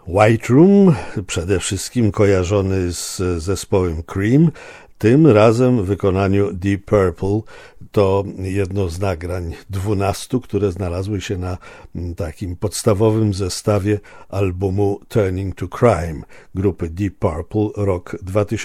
White Room, przede wszystkim kojarzony z zespołem Cream, tym razem w wykonaniu Deep Purple. To jedno z nagrań 12, które znalazły się na takim podstawowym zestawie albumu Turning to Crime grupy Deep Purple, rok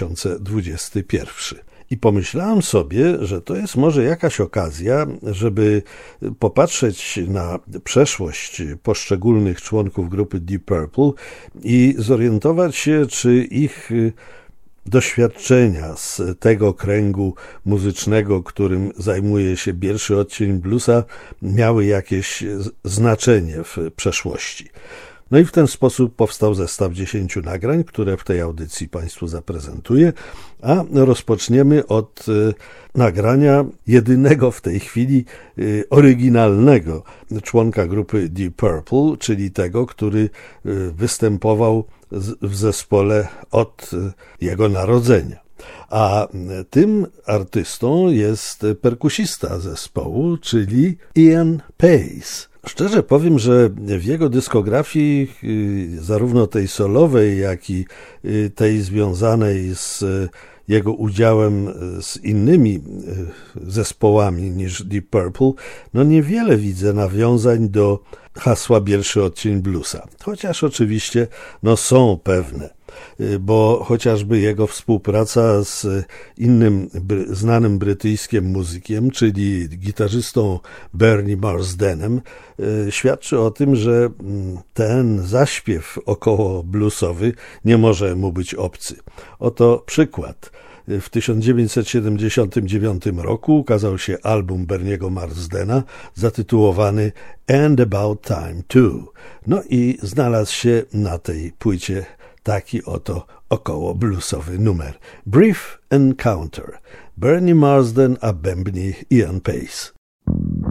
2021. I pomyślałem sobie, że to jest może jakaś okazja, żeby popatrzeć na przeszłość poszczególnych członków grupy Deep Purple i zorientować się, czy ich doświadczenia z tego kręgu muzycznego, którym zajmuje się pierwszy odcień bluesa, miały jakieś znaczenie w przeszłości. No i w ten sposób powstał zestaw 10 nagrań, które w tej audycji Państwu zaprezentuję, a rozpoczniemy od nagrania jedynego w tej chwili oryginalnego członka grupy Deep Purple, czyli tego, który występował w zespole od jego narodzenia. A tym artystą jest perkusista zespołu, czyli Ian Paice. Szczerze powiem, że w jego dyskografii, zarówno tej solowej, jak i tej związanej z jego udziałem z innymi zespołami niż Deep Purple, no niewiele widzę nawiązań do hasła pierwszy odcień bluesa. Chociaż oczywiście są pewne, bo chociażby jego współpraca z innym znanym brytyjskim muzykiem, czyli gitarzystą Bernie Marsdenem, świadczy o tym, że ten zaśpiew około bluesowy nie może mu być obcy. Oto przykład. W 1979 roku ukazał się album Berniego Marsdena zatytułowany And About Time Too. No i znalazł się na tej płycie taki oto około bluesowy numer. Brief Encounter. Bernie Marsden a bębni Ian Paice.